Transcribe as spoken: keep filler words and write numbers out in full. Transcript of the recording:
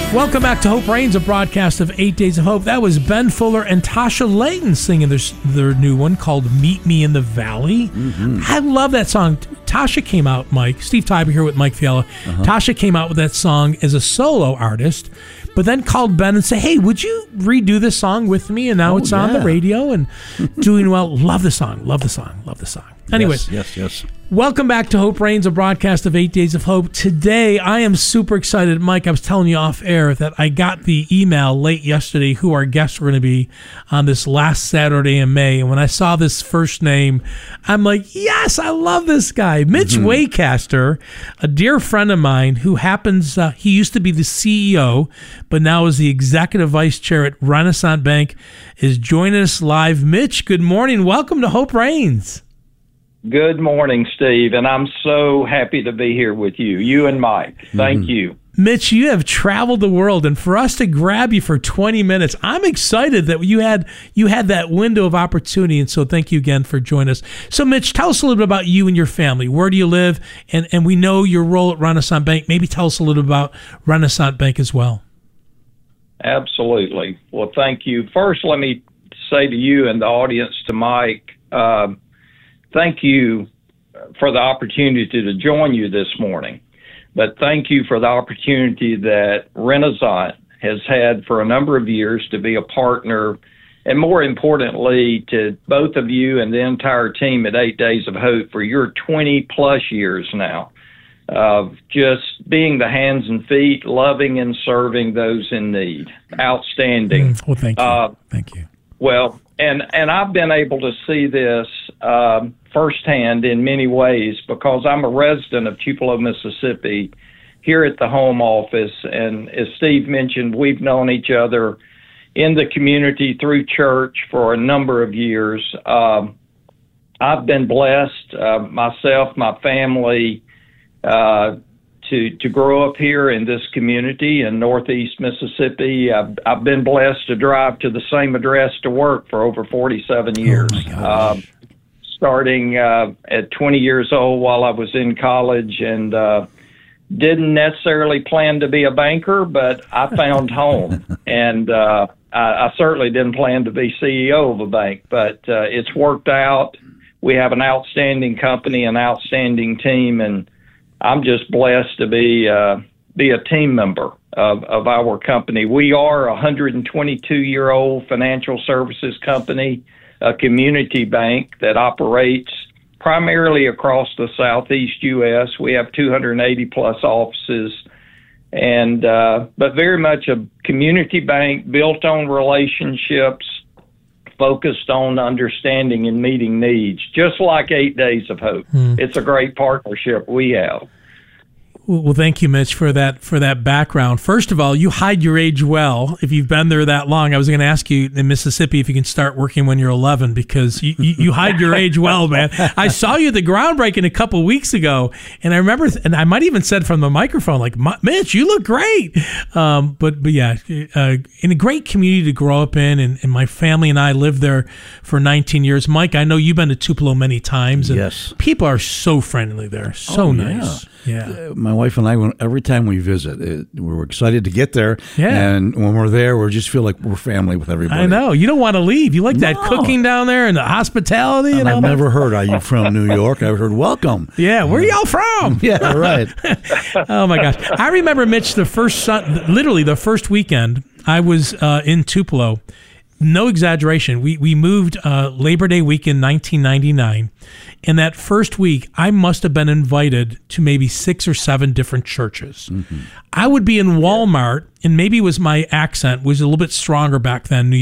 Welcome back to Hope Reigns, a broadcast of Eight Days of Hope. That was Ben Fuller and Tasha Layton singing their, their new one called Meet Me in the Valley. Mm-hmm. I love that song. Tasha came out, Mike, Steve Tybee here with Mike Fiala. Uh-huh. Tasha came out with that song as a solo artist, but then called Ben and said, hey, would you redo this song with me? And now oh, it's yeah. on the radio and doing well. Love the song, love the song, love the song. Anyways, yes, yes, yes. Welcome back to Hope Reigns, a broadcast of Eight Days of Hope. Today, I am super excited. Mike, I was telling you off air that I got the email late yesterday who our guests were going to be on this last Saturday in May. And when I saw this first name, I'm like, yes, I love this guy. Mitch mm-hmm. Waycaster, a dear friend of mine who happens, uh, he used to be the C E O, but now is the executive vice chair at Renaissance Bank, is joining us live. Mitch, good morning. Welcome to Hope Reigns. Good morning, Steve, and I'm so happy to be here with you, you and Mike. Thank mm-hmm. you. Mitch, you have traveled the world, and for us to grab you for twenty minutes, I'm excited that you had you had that window of opportunity, and so thank you again for joining us. So, Mitch, tell us a little bit about you and your family. Where do you live? And, and we know your role at Renaissance Bank. Maybe tell us a little bit about Renaissance Bank as well. Absolutely. Well, thank you. First, let me say to you and the audience, to Mike, uh, thank you for the opportunity to join you this morning, but thank you for the opportunity that Renaissance has had for a number of years to be a partner, and more importantly, to both of you and the entire team at Eight Days of Hope for your twenty plus years now of just being the hands and feet, loving and serving those in need. Outstanding. Mm, well, thank you. Uh, thank you. Well, and, and I've been able to see this um, firsthand in many ways because I'm a resident of Tupelo, Mississippi, here at the home office. And as Steve mentioned, we've known each other in the community through church for a number of years. Um, I've been blessed, uh, myself, my family, uh, to to grow up here in this community in Northeast Mississippi. I've, I've been blessed to drive to the same address to work for over forty-seven years. Oh um, starting uh, at twenty years old while I was in college, and uh, didn't necessarily plan to be a banker, but I found home. And uh, I, I certainly didn't plan to be C E O of a bank, but uh, it's worked out. We have an outstanding company, an outstanding team, and I'm just blessed to be uh, be a team member of, of our company. We are a one hundred twenty-two year old financial services company, a community bank that operates primarily across the Southeast U S. We have two hundred eighty plus offices, and uh, but very much a community bank built on relationships, focused on understanding and meeting needs, just like Eight Days of Hope. Hmm. It's a great partnership we have. Well, thank you, Mitch, for that for that background. First of all, you hide your age well. If you've been there that long, I was going to ask you in Mississippi if you can start working when you're eleven, because you, you, you hide your age well, man. I saw you at the groundbreaking a couple weeks ago, and I remember, and I might even said from the microphone, like, Mitch, you look great. Um, but but yeah, uh, in a great community to grow up in, and, and my family and I lived there for nineteen years. Mike, I know you've been to Tupelo many times, and yes, people are so friendly there, so oh, nice. Yeah. Yeah. Uh, my wife and I, every time we visit, it, we're excited to get there. Yeah. And when we're there, we just feel like we're family with everybody. I know. You don't want to leave. You like no. that cooking down there and the hospitality. And, and all I've that. never heard, are you from New York? I've heard, welcome. Yeah. Where yeah. y'all from? Yeah, right. Oh, my gosh. I remember, Mitch, the first, sun, literally the first weekend I was uh, in Tupelo. No exaggeration. We we moved uh, Labor Day weekend nineteen ninety-nine. And that first week, I must have been invited to maybe six or seven different churches. Mm-hmm. I would be in Walmart, and maybe it was my accent was a little bit stronger back then, New